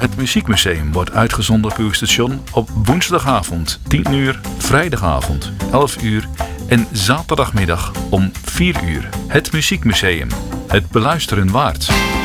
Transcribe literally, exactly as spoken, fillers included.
Het Muziekmuseum wordt uitgezonden op uw station op woensdagavond tien uur, vrijdagavond elf uur en zaterdagmiddag om vier uur. Het Muziekmuseum. Het beluisteren waard.